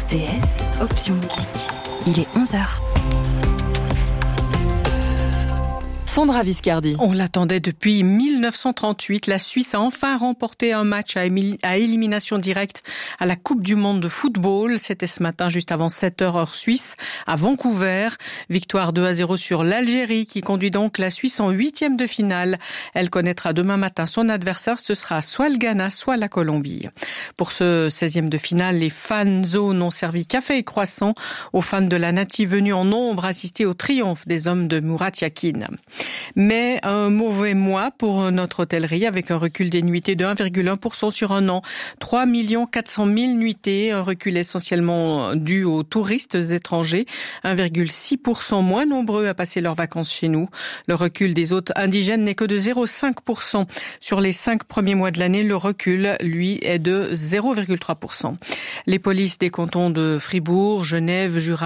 RTS, option musique. Il est 11h. Sandra Viscardi. On l'attendait depuis 1938. La Suisse a enfin remporté un match à élimination directe à la Coupe du Monde de football. C'était ce matin, juste avant 7h heure suisse, à Vancouver. Victoire 2-0 sur l'Algérie qui conduit donc la Suisse en 8e de finale. Elle connaîtra demain matin son adversaire. Ce sera soit le Ghana, soit la Colombie. Pour ce 16e de finale, les fan zones ont servi café et croissant aux fans de la Native venus en nombre assister au triomphe des hommes de Murat Yakin. Mais un mauvais mois pour notre hôtellerie avec un recul des nuitées de 1,1% sur un an. 3 400 000 nuitées, un recul essentiellement dû aux touristes étrangers. 1,6% moins nombreux à passer leurs vacances chez nous. Le recul des hôtes indigènes n'est que de 0,5%. Sur les 5 premiers mois de l'année, le recul, lui, est de 0,3%. Les polices des cantons de Fribourg, Genève, Jura,